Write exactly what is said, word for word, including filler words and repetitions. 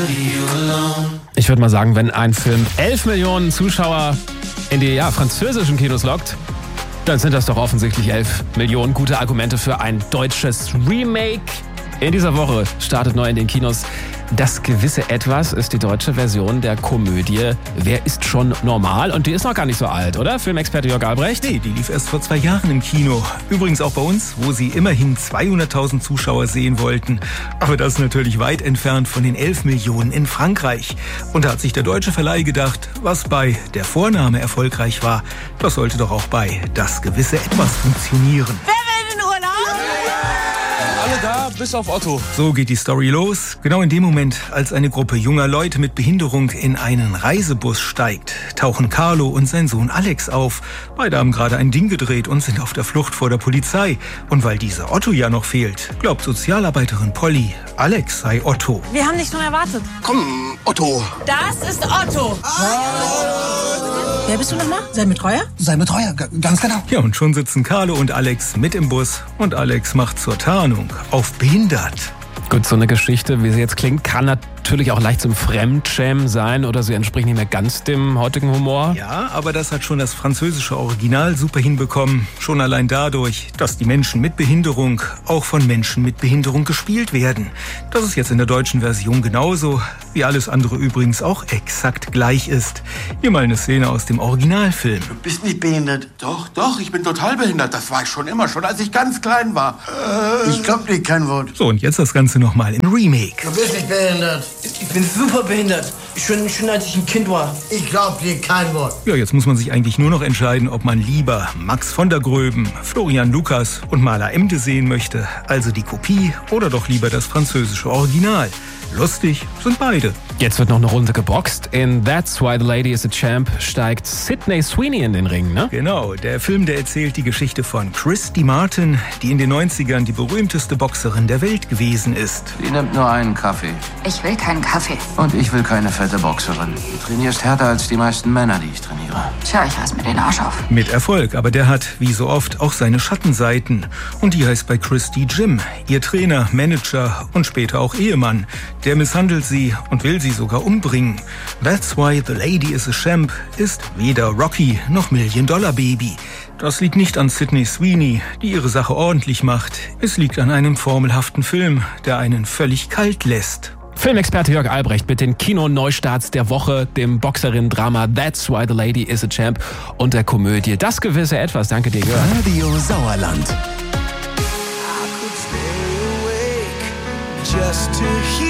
Ich würde mal sagen, wenn ein Film elf Millionen Zuschauer in die ja, französischen Kinos lockt, dann sind das doch offensichtlich elf Millionen gute Argumente für ein deutsches Remake. In dieser Woche startet neu in den Kinos Das gewisse Etwas, ist die deutsche Version der Komödie Wer ist schon normal? Und die ist noch gar nicht so alt, oder? Filmexperte Jörg Albrecht? Nee, die lief erst vor zwei Jahren im Kino. Übrigens auch bei uns, wo sie immerhin zweihunderttausend Zuschauer sehen wollten. Aber das ist natürlich weit entfernt von den elf Millionen in Frankreich. Und da hat sich der deutsche Verleih gedacht, was bei Der Vorname erfolgreich war, das sollte doch auch bei Das gewisse Etwas funktionieren. Wer will in Urlaub? Alle da, bis auf Otto. So geht die Story los. Genau in dem Moment, als eine Gruppe junger Leute mit Behinderung in einen Reisebus steigt, tauchen Carlo und sein Sohn Alex auf. Beide haben gerade ein Ding gedreht und sind auf der Flucht vor der Polizei. Und weil dieser Otto ja noch fehlt, glaubt Sozialarbeiterin Polly, Alex sei Otto. Wir haben dich schon erwartet. Komm, Otto. Das ist Otto. Wer bist du nochmal? Sein Betreuer? Sei Betreuer, g- ganz genau. Ja, und schon sitzen Carlo und Alex mit im Bus und Alex macht zur Tarnung auf behindert. Gut, so eine Geschichte, wie sie jetzt klingt, kann natürlich auch leicht zum Fremdschämen sein oder sie entspricht nicht mehr ganz dem heutigen Humor. Ja, aber das hat schon das französische Original super hinbekommen. Schon allein dadurch, dass die Menschen mit Behinderung auch von Menschen mit Behinderung gespielt werden. Das ist jetzt in der deutschen Version genauso, wie alles andere übrigens auch exakt gleich ist. Hier mal eine Szene aus dem Originalfilm. Du bist nicht behindert. Doch, doch, ich bin total behindert. Das war ich schon immer, schon als ich ganz klein war. Äh, ich glaub dir kein Wort. So, und jetzt das Ganze nochmal im Remake. Du bist nicht behindert. Ich bin super behindert. Schon, schon als ich ein Kind war. Ich glaub dir kein Wort. Ja, jetzt muss man sich eigentlich nur noch entscheiden, ob man lieber Max von der Gröben, Florian Lukas und Maler Emde sehen möchte, also die Kopie, oder doch lieber das französische Original. Lustig sind beide. Jetzt wird noch eine Runde geboxt. In That's Why the Lady is a Champ steigt Sydney Sweeney in den Ring, ne? Genau, der Film, der erzählt die Geschichte von Christy Martin, die in den neunzigern die berühmteste Boxerin der Welt gewesen ist. Die nimmt nur einen Kaffee. Ich will keinen Kaffee. Und ich will keine fette Boxerin. Du trainierst härter als die meisten Männer, die ich trainiere. Tja, ich reiß mir den Arsch auf. Mit Erfolg, aber der hat, wie so oft, auch seine Schattenseiten. Und die heißt bei Christy Jim, ihr Trainer, Manager und später auch Ehemann. Der misshandelt sie und will sie sogar umbringen. That's Why the Lady is a Champ ist weder Rocky noch Million Dollar Baby. Das liegt nicht an Sydney Sweeney, die ihre Sache ordentlich macht. Es liegt an einem formelhaften Film, der einen völlig kalt lässt. Filmexperte Jörg Albrecht mit den Kino-Neustarts der Woche, dem Boxerin-Drama That's Why the Lady is a Champ und der Komödie Das gewisse Etwas. Danke dir, Jörg. Radio Sauerland. Just to hear